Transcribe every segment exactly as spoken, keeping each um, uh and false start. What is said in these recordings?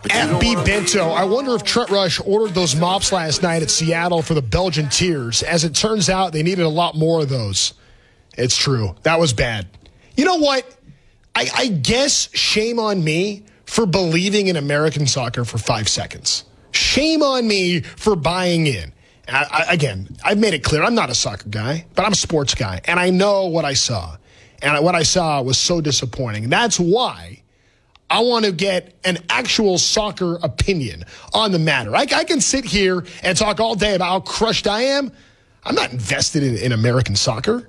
At B Bento, I wonder if Trent Rush ordered those mops last night at Seattle for the Belgian Tears. As it turns out, they needed a lot more of those. It's true. That was bad. You know what? I, I guess shame on me for believing in American soccer for five seconds. Shame on me for buying in. I, I, again, I've made it clear I'm not a soccer guy, but I'm a sports guy, and I know what I saw. And what I saw was so disappointing. That's why I want to get an actual soccer opinion on the matter. I, I can sit here and talk all day about how crushed I am. I'm not invested in, in American soccer.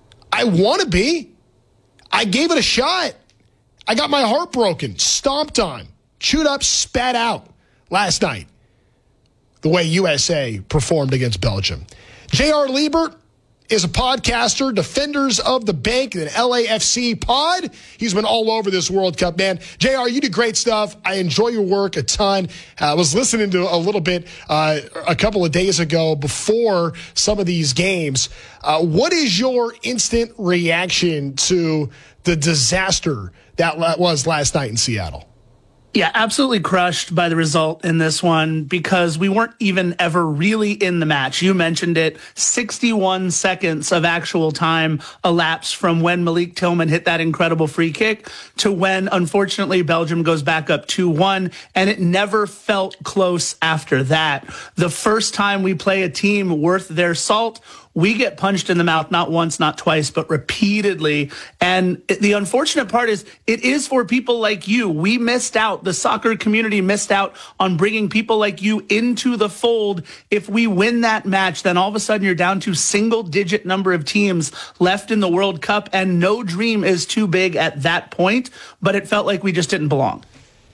I want to be. I gave it a shot. I got my heart broken, stomped on, chewed up, spat out last night, the way U S A performed against Belgium. J R. Liebert is a podcaster, Defenders of the Bank, an L A F C pod. He's been all over this World Cup, man. J R, you do great stuff. I enjoy your work a ton. I was listening to a little bit uh, a couple of days ago before some of these games. Uh, what is your instant reaction to the disaster that was last night in Seattle? Yeah, absolutely crushed by the result in this one because we weren't even ever really in the match. You mentioned it, sixty-one seconds of actual time elapsed from when Malik Tillman hit that incredible free kick to when, unfortunately, Belgium goes back up two one, and it never felt close after that. The first time we play a team worth their salt, we get punched in the mouth, not once, not twice, but repeatedly. And the unfortunate part is it is for people like you. We missed out. The soccer community missed out on bringing people like you into the fold. If we win that match, then all of a sudden you're down to single-digit number of teams left in the World Cup, and no dream is too big at that point. But it felt like we just didn't belong.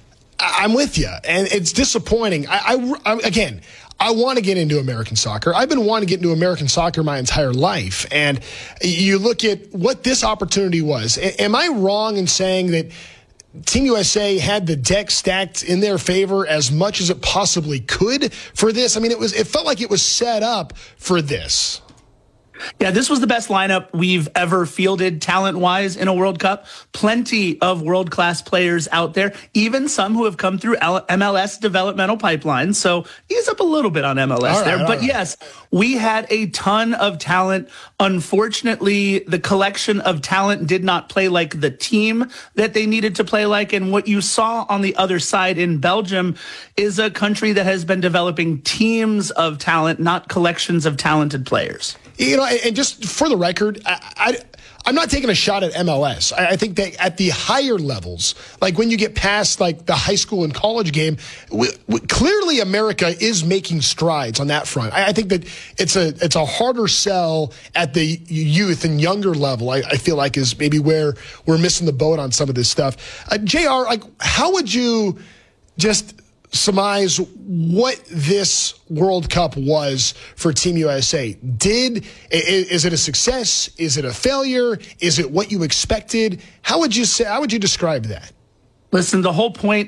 I'm with you, and it's disappointing. I, I, I again, I want to get into American soccer. I've been wanting to get into American soccer my entire life, and you look at what this opportunity was. A- am I wrong in saying that Team U S A had the deck stacked in their favor as much as it possibly could for this? I mean, it was it felt like it was set up for this. Yeah, this was the best lineup we've ever fielded talent-wise in a World Cup. Plenty of world-class players out there, even some who have come through M L S developmental pipelines. So ease up a little bit on M L S all there. Right, but right. yes, we had a ton of talent. Unfortunately, the collection of talent did not play like the team that they needed to play like. And what you saw on the other side in Belgium is a country that has been developing teams of talent, not collections of talented players. You know, and just for the record, I, I, I'm not taking a shot at M L S. I, I think that at the higher levels, like when you get past like the high school and college game, we, we, clearly America is making strides on that front. I, I think that it's a it's a harder sell at the youth and younger level. I, I feel like is maybe where we're missing the boat on some of this stuff. Uh, J R, like, how would you just surmise what this World Cup was for Team U S A? Did is it a success? Is it a failure? Is it what you expected? How would you say? How would you describe that? Listen, the whole point